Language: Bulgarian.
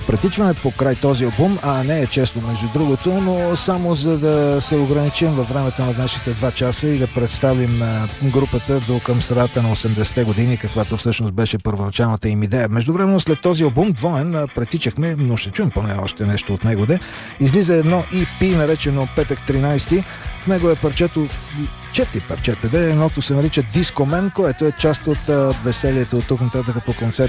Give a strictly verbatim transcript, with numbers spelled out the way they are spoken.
Претичваме по край този албум, а не е често между другото, но само за да се ограничим във времето на днешните два часа и да представим групата до към средата на осемдесетте години, каквато всъщност беше първоначалната им идея. Междувременно след този албум двоен претичахме, но ще чуем поне още нещо от него. Де. Излиза едно и пи, наречено Петък тринайсети. В него е парчето, четири парчета, де. Едното се нарича Дискомен, което е част от а, веселието от тук нататък по концерт